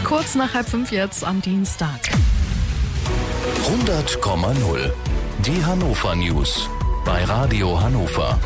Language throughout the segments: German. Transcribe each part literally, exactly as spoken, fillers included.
Kurz nach halb fünf jetzt am Dienstag. hundert Komma null. Die Hannover News bei Radio Hannover.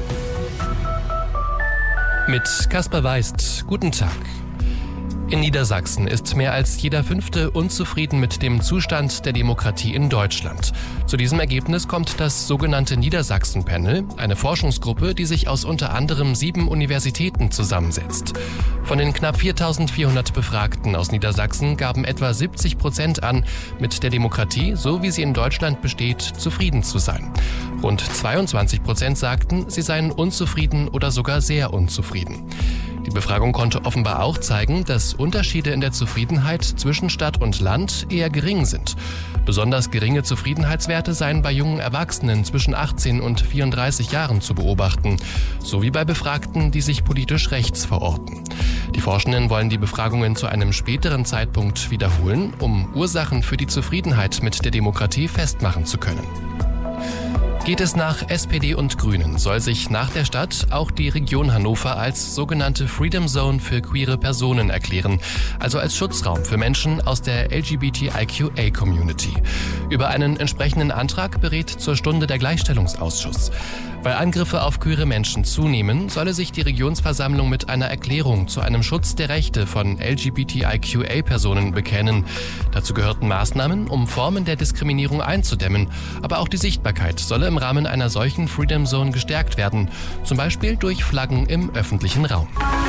Mit Kaspar Weist, guten Tag. In Niedersachsen ist mehr als jeder Fünfte unzufrieden mit dem Zustand der Demokratie in Deutschland. Zu diesem Ergebnis kommt das sogenannte Niedersachsen-Panel, eine Forschungsgruppe, die sich aus unter anderem sieben Universitäten zusammensetzt. Von den knapp viertausendvierhundert Befragten aus Niedersachsen gaben etwa siebzig Prozent an, mit der Demokratie, so wie sie in Deutschland besteht, zufrieden zu sein. Rund zweiundzwanzig Prozent sagten, sie seien unzufrieden oder sogar sehr unzufrieden. Die Befragung konnte offenbar auch zeigen, dass Unterschiede in der Zufriedenheit zwischen Stadt und Land eher gering sind. Besonders geringe Zufriedenheitswerte seien bei jungen Erwachsenen zwischen achtzehn und vierunddreißig Jahren zu beobachten, sowie bei Befragten, die sich politisch rechts verorten. Die Forschenden wollen die Befragungen zu einem späteren Zeitpunkt wiederholen, um Ursachen für die Zufriedenheit mit der Demokratie festmachen zu können. Geht es nach S P D und Grünen, soll sich nach der Stadt auch die Region Hannover als sogenannte Freedom Zone für queere Personen erklären, also als Schutzraum für Menschen aus der L G B T I Q A Community. Über einen entsprechenden Antrag berät zur Stunde der Gleichstellungsausschuss. Weil Angriffe auf queere Menschen zunehmen, solle sich die Regionsversammlung mit einer Erklärung zu einem Schutz der Rechte von L G B T I Q A-Personen bekennen. Dazu gehörten Maßnahmen, um Formen der Diskriminierung einzudämmen, aber auch die Sichtbarkeit solle im Rahmen einer solchen Freedom Zone gestärkt werden, zum Beispiel durch Flaggen im öffentlichen Raum.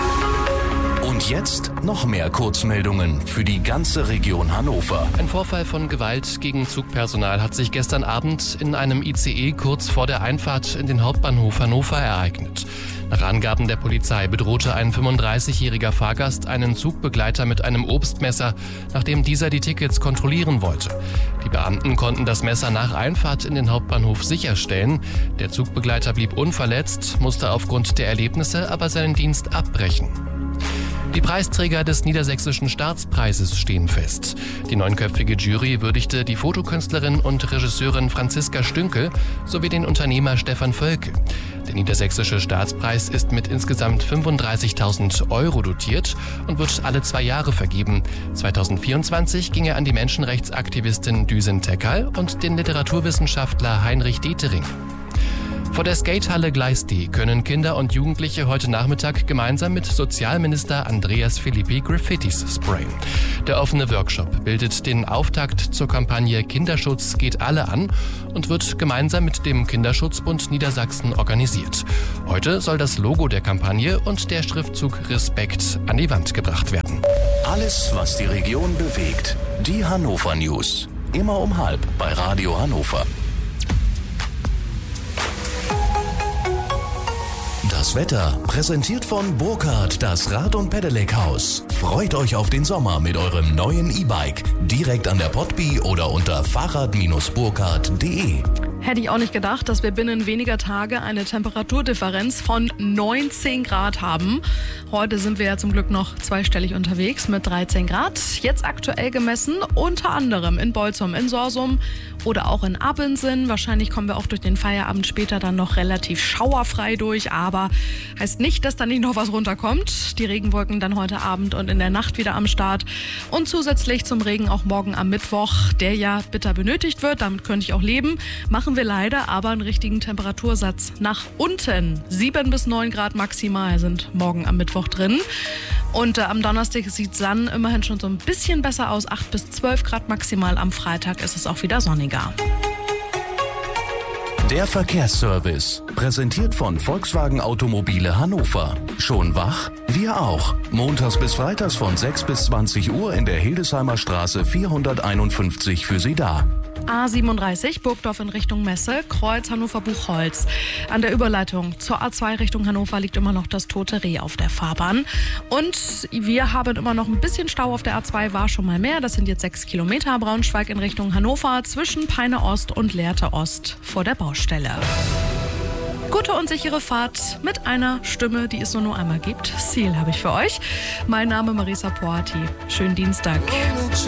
Und jetzt noch mehr Kurzmeldungen für die ganze Region Hannover. Ein Vorfall von Gewalt gegen Zugpersonal hat sich gestern Abend in einem I C E kurz vor der Einfahrt in den Hauptbahnhof Hannover ereignet. Nach Angaben der Polizei bedrohte ein fünfunddreißigjähriger Fahrgast einen Zugbegleiter mit einem Obstmesser, nachdem dieser die Tickets kontrollieren wollte. Die Beamten konnten das Messer nach Einfahrt in den Hauptbahnhof sicherstellen. Der Zugbegleiter blieb unverletzt, musste aufgrund der Erlebnisse aber seinen Dienst abbrechen. Die Preisträger des Niedersächsischen Staatspreises stehen fest. Die neunköpfige Jury würdigte die Fotokünstlerin und Regisseurin Franziska Stünkel sowie den Unternehmer Stefan Völke. Der Niedersächsische Staatspreis ist mit insgesamt fünfunddreißigtausend Euro dotiert und wird alle zwei Jahre vergeben. zweitausendvierundzwanzig ging er an die Menschenrechtsaktivistin Düsen Tekal und den Literaturwissenschaftler Heinrich Detering. Vor der Skatehalle Gleis D können Kinder und Jugendliche heute Nachmittag gemeinsam mit Sozialminister Andreas Filippi Graffitis sprayen. Der offene Workshop bildet den Auftakt zur Kampagne Kinderschutz geht alle an und wird gemeinsam mit dem Kinderschutzbund Niedersachsen organisiert. Heute soll das Logo der Kampagne und der Schriftzug Respekt an die Wand gebracht werden. Alles, was die Region bewegt. Die Hannover News. Immer um halb bei Radio Hannover. Das Wetter präsentiert von Burkhardt, das Rad- und Pedelec-Haus. Freut euch auf den Sommer mit eurem neuen E-Bike. Direkt an der Potby oder unter fahrrad Bindestrich burkhardt punkt de. Hätte ich auch nicht gedacht, dass wir binnen weniger Tage eine Temperaturdifferenz von neunzehn Grad haben. Heute sind wir ja zum Glück noch zweistellig unterwegs mit dreizehn Grad. Jetzt aktuell gemessen, unter anderem in Bolzum, in Sorsum oder auch in Abensen. Wahrscheinlich kommen wir auch durch den Feierabend später dann noch relativ schauerfrei durch. Aber heißt nicht, dass da nicht noch was runterkommt. Die Regenwolken dann heute Abend und in der Nacht wieder am Start. Und zusätzlich zum Regen auch morgen am Mittwoch, der ja bitter benötigt wird. Damit könnte ich auch leben. Machen wir leider aber einen richtigen Temperatursatz nach unten. sieben bis neun Grad maximal sind morgen am Mittwoch drin. Und äh, am Donnerstag sieht es dann immerhin schon so ein bisschen besser aus. acht bis zwölf Grad maximal. Am Freitag ist es auch wieder sonniger. Der Verkehrsservice, präsentiert von Volkswagen Automobile Hannover. Schon wach? Wir auch. Montags bis freitags von sechs bis zwanzig Uhr in der Hildesheimer Straße vierhunderteinundfünfzig für Sie da. A siebenunddreißig, Burgdorf in Richtung Messe, Kreuz Hannover-Buchholz. An der Überleitung zur A zwei Richtung Hannover liegt immer noch das tote Reh auf der Fahrbahn. Und wir haben immer noch ein bisschen Stau auf der A zwei, war schon mal mehr. Das sind jetzt sechs Kilometer. Braunschweig in Richtung Hannover zwischen Peine Ost und Lehrte Ost vor der Baustelle. Gute und sichere Fahrt mit einer Stimme, die es nur nur einmal gibt. Ziel habe ich für euch. Mein Name Marisa Poati. Schönen Dienstag.